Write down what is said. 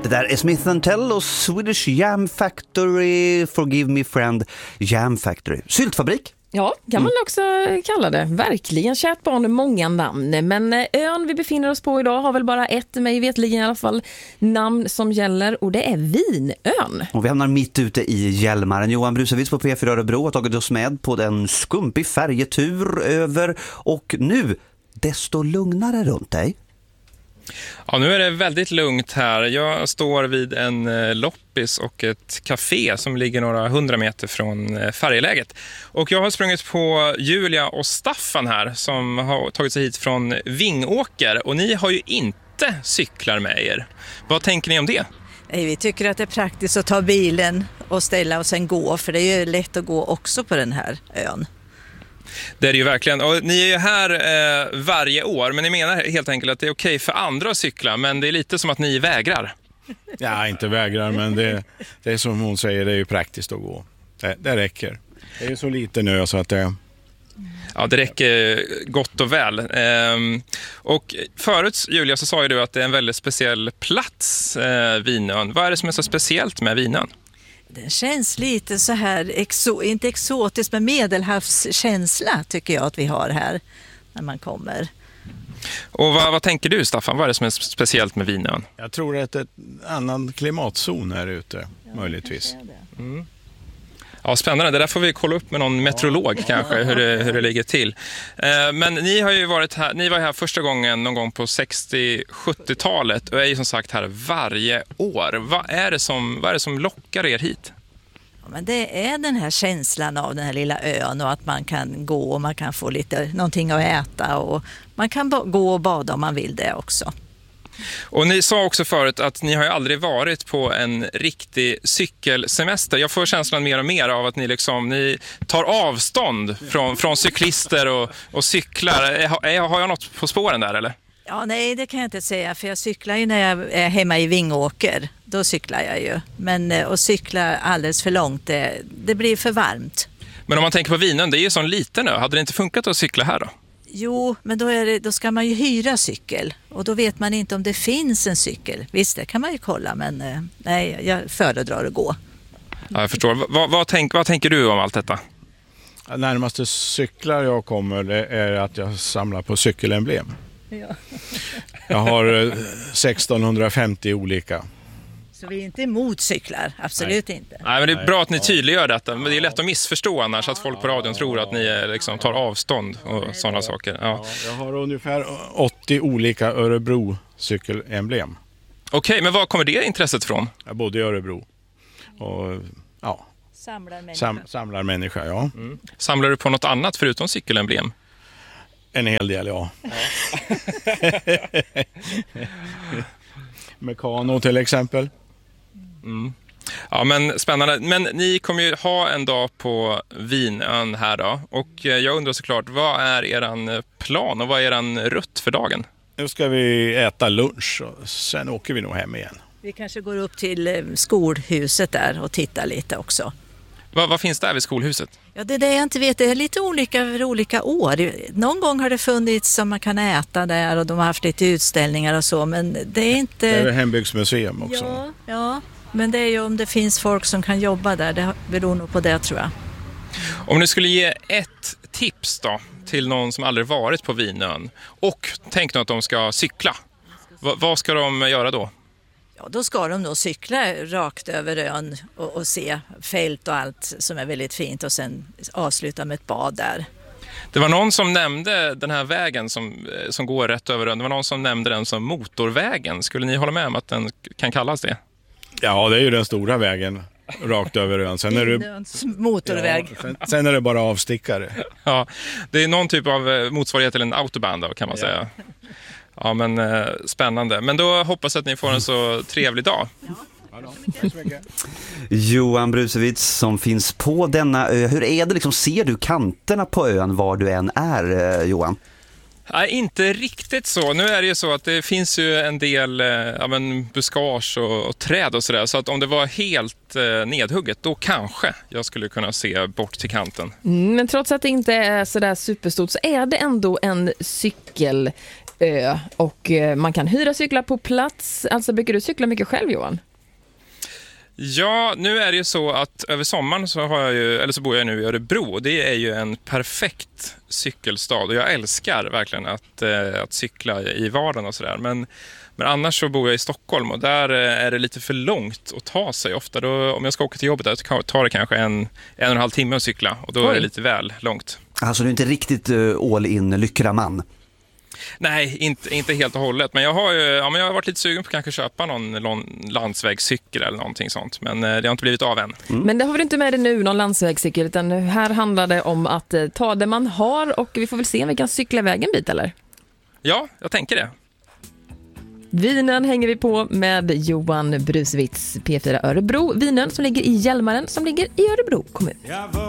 Det där är Smith & Tell och Swedish Jam Factory, Forgive Me Friend, Jam Factory. Syltfabrik. Ja, kan man också kalla det. Verkligen kärt barn, många namn. Men ön vi befinner oss på idag har väl bara ett, mig vetligen i alla fall, namn som gäller. Och det är Vinön. Och vi hamnar mitt ute i Hjälmaren. Johan Brusewitz på P4 Örebro har tagit oss med på den skumpig färjetur över. Och nu, desto lugnare runt dig. Ja, nu är det väldigt lugnt här. Jag står vid en loppis och ett café som ligger några 100 meter från färjeläget. Och jag har sprungit på Julia och Staffan här som har tagit sig hit från Vingåker. Och ni har ju inte cyklar med er. Vad tänker ni om det? Vi tycker att det är praktiskt att ta bilen och ställa och sen gå. För det är ju lätt att gå också på den här ön. Det är det ju verkligen. Och ni är ju här varje år, men ni menar helt enkelt att det är okej för andra att cykla, men det är lite som att ni vägrar. Ja, inte vägrar, men det är som hon säger, det är ju praktiskt att gå. Det räcker. Det är ju så lite nu så att det... Ja, det räcker gott och väl. Och förut, Julia, så sa ju du att det är en väldigt speciell plats, Vinön. Vad är det som är så speciellt med Vinön? Den känns lite så här, inte exotisk, men medelhavskänsla tycker jag att vi har här när man kommer. Och vad tänker du, Staffan? Vad är det som är speciellt med Vinön? Jag tror att det är en annan klimatzon här ute, möjligtvis. Ja, spännande. Det där får vi kolla upp med någon meteorolog kanske, hur det ligger till. Men ni har ju varit här, ni var här första gången någon gång på 60-70-talet och är ju som sagt här varje år. Vad är det som lockar er hit? Ja, men det är den här känslan av den här lilla ön och att man kan gå och man kan få någonting att äta och man kan gå och bada om man vill det också. Och ni sa också förut att ni har ju aldrig varit på en riktig cykelsemester. Jag får känslan mer och mer av att ni tar avstånd från cyklister och cyklar. Har jag något på spåren där eller? Ja, nej, det kan jag inte säga, för jag cyklar ju när jag är hemma i Vingåker. Då cyklar jag ju. Men att cykla alldeles för långt, det blir för varmt. Men om man tänker på Vinön, det är ju sån liten ö. Hade det inte funkat att cykla här då? Jo, men då ska man ju hyra cykel. Och då vet man inte om det finns en cykel. Visst, det kan man ju kolla, men nej, jag föredrar att gå. Ja, jag förstår. Vad tänker du om allt detta? Närmaste cyklar jag kommer det är att jag samlar på cykelemblem. Ja. Jag har 1650 olika. Så vi är inte emot cyklar, absolut inte. Nej, men det är bra att ni tydliggör detta. Men det är lätt att missförstå annars att folk på radion tror att ni liksom tar avstånd och sådana saker. Ja. Jag har ungefär 80 olika Örebro-cykelemblem. Okej, men var kommer det intresset från? Jag bodde i Örebro. Och ja, samlar människa, ja. Mm. Samlar du på något annat förutom cykelemblem? En hel del, ja. Mekano till exempel. Mm. Ja, men spännande. Men ni kommer ju ha en dag på Vinön här då. Och jag undrar såklart, vad är eran plan och vad är eran rutt för dagen? Nu ska vi äta lunch och sen åker vi nog hem igen. Vi kanske går upp till skolhuset där och tittar lite också. Vad finns där vid skolhuset? Ja, det är det jag inte vet. Det är lite olika år. Någon gång har det funnits som man kan äta där och de har haft lite utställningar och så, men det är inte... Det är hembygdsmuseum också. Ja, men det är ju om det finns folk som kan jobba där. Det beror nog på det, tror jag. Om du skulle ge ett tips då till någon som aldrig varit på Vinön och tänkt att de ska cykla, vad ska de göra då? Ja, då ska de nog cykla rakt över ön och se fält och allt som är väldigt fint och sen avsluta med ett bad där. Det var någon som nämnde den här vägen som går rätt över ön. Det var någon som nämnde den som motorvägen. Skulle ni hålla med om att den kan kallas det? Ja, det är ju den stora vägen rakt över ön. Sen är det motorväg. Ja, sen är det bara avstickare. Ja, det är någon typ av motsvarighet till en autobahn då, kan man säga. Ja, men spännande. Men då hoppas jag att ni får en så trevlig dag. Johan Brusewitz som finns på denna ö. Hur är det liksom, ser du kanterna på ön var du än är, Johan? Nej, inte riktigt så. Nu är det ju så att det finns ju en del buskage och träd och sådär. Så att om det var helt nedhugget, då kanske jag skulle kunna se bort till kanten. Men trots att det inte är sådär superstort så är det ändå en cykelö ö och man kan hyra cyklar på plats. Alltså brukar du cykla mycket själv, Johan? Ja, nu är det ju så att över sommaren så bor jag nu i Örebro och det är ju en perfekt cykelstad och jag älskar verkligen att cykla i vardagen och sådär. Men annars så bor jag i Stockholm och där är det lite för långt att ta sig ofta. Då, om jag ska åka till jobbet där tar det kanske en och en halv timme att cykla och då är det lite väl långt. Alltså du är inte riktigt all in lyckraman? Nej, inte helt och hållet. Men jag har varit lite sugen på att kanske köpa någon landsvägscykel eller någonting sånt. Men det har inte blivit av än. Men det har vi inte med det nu, någon landsvägscykel, utan här handlar det om att ta det man har och vi får väl se om vi kan cykla iväg en bit, eller? Ja, jag tänker det. Vinön hänger vi på med Johan Brusewitz, P4 Örebro. Vinön som ligger i Hjälmaren som ligger i Örebro kommun.